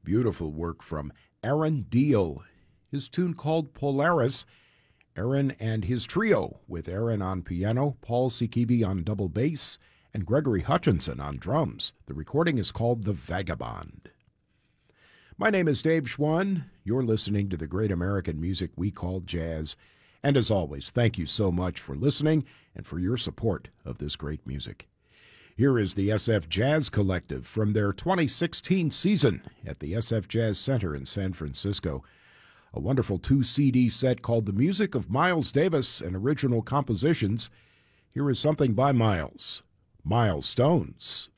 Beautiful work from Aaron Deal. His tune called Polaris. Aaron and his trio, with Aaron on piano, Paul Sikibi on double bass, and Gregory Hutchinson on drums. The recording is called The Vagabond. My name is Dave Schwann. You're listening to the great American music we call jazz. And as always, thank you so much for listening and for your support of this great music. Here is the SF Jazz Collective from their 2016 season at the SF Jazz Center in San Francisco. A wonderful 2-CD set called The Music of Miles Davis and Original Compositions. Here is something by Miles. Milestones.